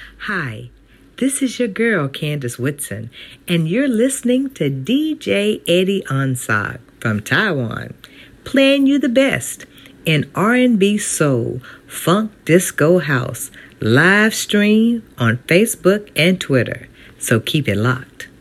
Hi, this is your girl, Candace Whitson, and you're listening to DJ Eddie Onsag from Taiwan, playing you the best in R&B soul, funk, disco, house, live stream on Facebook and Twitter. So keep it locked.